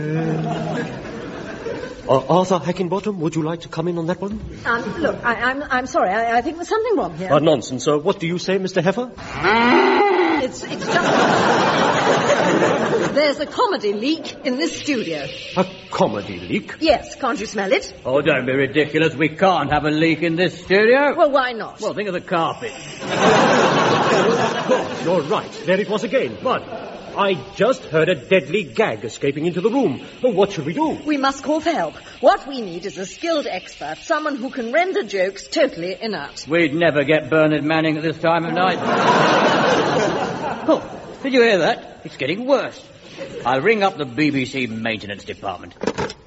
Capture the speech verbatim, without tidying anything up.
Uh, Arthur Hackinbottom, would you like to come in on that one? Um, look, I, I'm I'm sorry. I, I think there's something wrong here. Uh, nonsense. Uh, what do you say, Mister Heffer? It's it's just there's a comedy leak in this studio. A comedy leak? Yes, can't you smell it? Oh, don't be ridiculous. We can't have a leak in this studio. Well, why not? Well, think of the carpet. Of course, you're right. There it was again. What? I just heard a deadly gag escaping into the room. Oh, what should we do? We must call for help. What we need is a skilled expert, someone who can render jokes totally inert. We'd never get Bernard Manning at this time of night. Oh, did you hear that? It's getting worse. I'll ring up the B B C maintenance department.